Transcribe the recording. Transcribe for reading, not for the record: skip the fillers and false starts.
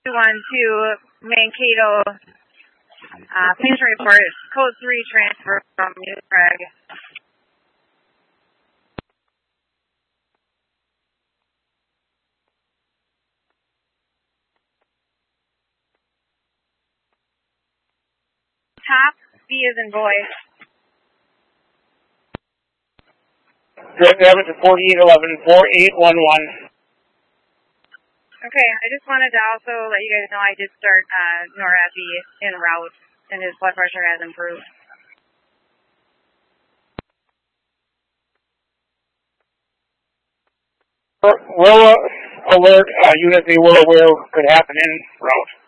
212 Mankato. Please report code 3 transfer from New Prague. Top, B as in boy. Direct Abbott to 4811-4811. Okay, I just wanted to also let you guys know I did start Norepi en route, and his blood pressure has improved. We'll alert units they were aware could happen en route.